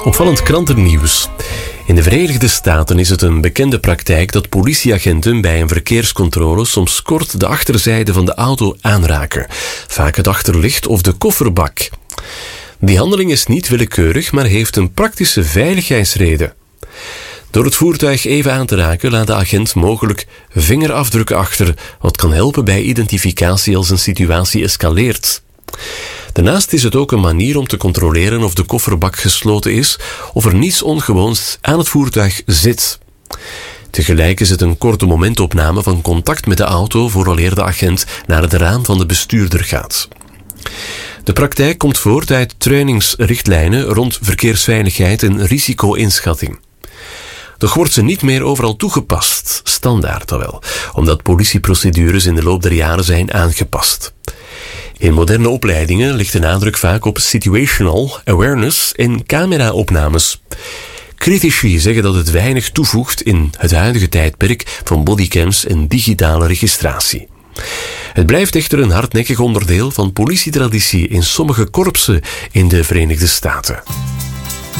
Opvallend krantennieuws. In de Verenigde Staten is het een bekende praktijk dat politieagenten bij een verkeerscontrole soms kort de achterzijde van de auto aanraken. Vaak het achterlicht of de kofferbak. Die handeling is niet willekeurig, maar heeft een praktische veiligheidsreden. Door het voertuig even aan te raken laat de agent mogelijk vingerafdrukken achter, wat kan helpen bij identificatie als een situatie escaleert. Daarnaast is het ook een manier om te controleren of de kofferbak gesloten is of er niets ongewoons aan het voertuig zit. Tegelijk is het een korte momentopname van contact met de auto vooraleer de agent naar het raam van de bestuurder gaat. De praktijk komt voort uit trainingsrichtlijnen rond verkeersveiligheid en risico-inschatting. Doch wordt ze niet meer overal toegepast, standaard al wel, omdat politieprocedures in de loop der jaren zijn aangepast. In moderne opleidingen ligt de nadruk vaak op situational awareness en cameraopnames. Critici zeggen dat het weinig toevoegt in het huidige tijdperk van bodycams en digitale registratie. Het blijft echter een hardnekkig onderdeel van politietraditie in sommige korpsen in de Verenigde Staten.